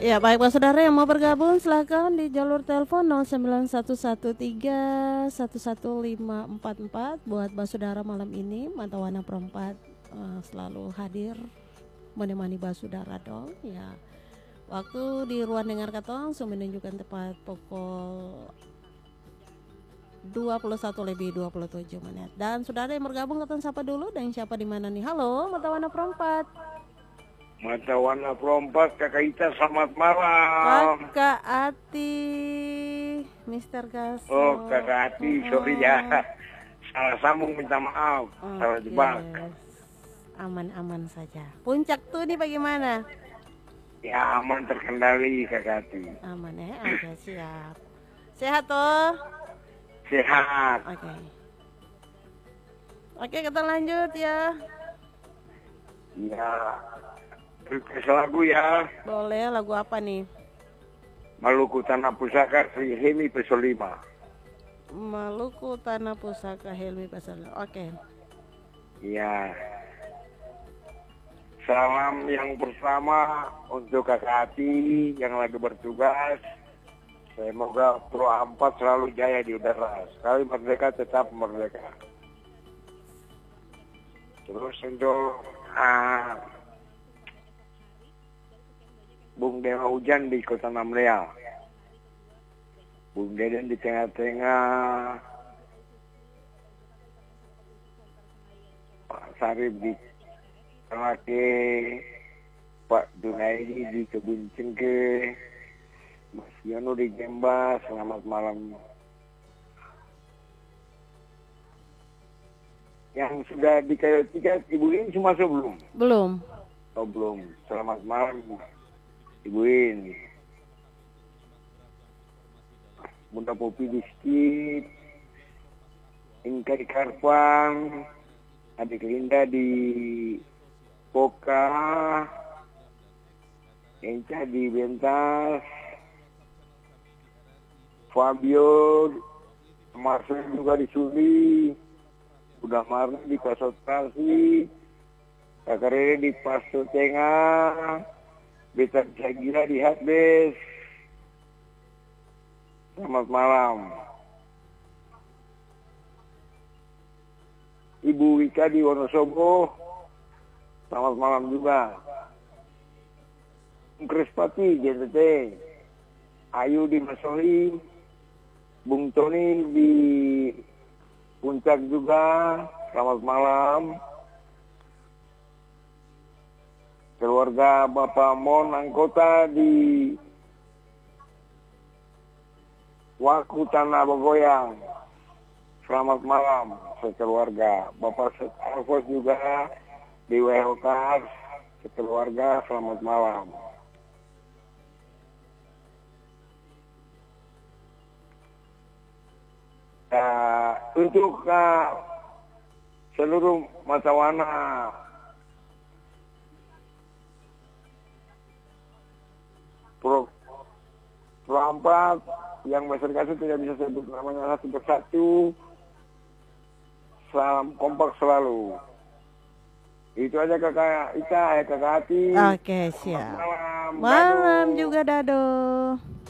Ya, baik Pak Saudara yang mau bergabung silahkan di jalur telepon 09113110544. Buat Pak Saudara malam ini Matawana Perempat selalu hadir menemani Pak Saudara dong ya. Waktu di ruang dengar katong menunjukkan tepat pukul 21:27. Dan saudara yang bergabung katong sapa dulu dan siapa di mana nih? Halo, Matawana Perempat. Matawana Perempat, Kakak Ita, selamat malam. Kakak Ati, Mister Gaso. Oh, Kakak Ati, sorry ya. Salah sambung, minta maaf. Salah jebak. Aman-aman saja. Puncak tuh nih bagaimana? Ya, aman terkendali, Kakak Ati. Aman ya, oke siap. Sehat toh? Sehat. Oke, kita lanjut ya. Ya, request lagu ya. Boleh, lagu apa nih? Maluku Tanah Pusaka, Sri Hemi Pesol 5. Maluku Tanah Pusaka Helmi Pesol. Oke. Ya. Salam yang pertama untuk Kakak Ati yang lagi bertugas. Semoga Pro 4 selalu jaya di udara. Sekali merdeka tetap merdeka. Terus untuk Bung Dewa Hujan di Kota Namrea. Bung Deden di tengah-tengah. Pak Sarip di Kelake. Pak Dunaidi di Kebun Cengke. Mas Yono di Gemba, selamat malam. Yang sudah di kayu tiket, Ibu In semua sebelum? Belum. Oh belum. Selamat malam, Ibu In. Bunda Popi di Skip, Inka di Karpang, adik Linda di Poka, Enca di Bentas, Fabio, Marcel juga di Suli, udah Marni di Pasar Trasi, Kakak Rere di Pasar Tengah, Beta Jagira di Hatbes. Selamat malam. Ibu Wika di Wonosobo, selamat malam juga. Krispati JTT, Ayu di Masoli, Bung Tony di Puncak juga, selamat malam. Keluarga Bapak Mon anggota di Waku Tanah Bogoyang, selamat malam sekeluarga. Bapak Alfos juga di WHK, sekeluarga, selamat malam. Untuk seluruh Matawana Pro 4 yang masyarakat tidak bisa sebut namanya satu persatu, salam kompak selalu. Itu aja Kakak Ika, Kakak Ati. Oke, siap. Malam juga Dado.